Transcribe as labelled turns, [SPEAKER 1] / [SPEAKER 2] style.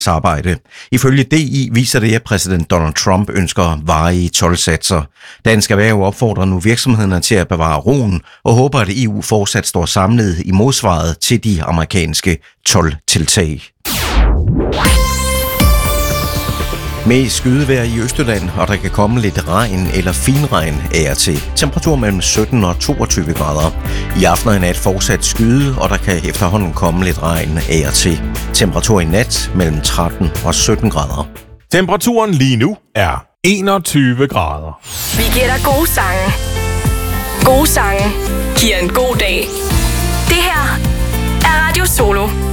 [SPEAKER 1] arbejde. Ifølge DI viser det, at præsident Donald Trump ønsker varige toldsatser. Dansk Erhverv opfordrer nu virksomhederne til at bevare roen og håber, at EU fortsat står samlet i modsvaret til de amerikanske toldtiltag. Med skydevejr i Østjylland, og der kan komme lidt regn eller finregn af og til. Temperatur mellem 17 og 22 grader. I aften og i nat fortsat skyde, og der kan efterhånden komme lidt regn af og til. Temperatur i nat mellem 13 og 17 grader.
[SPEAKER 2] Temperaturen lige nu er 21 grader.
[SPEAKER 3] Vi giver dig gode sange. Gode sange giver en god dag. Det her er Radio Solo.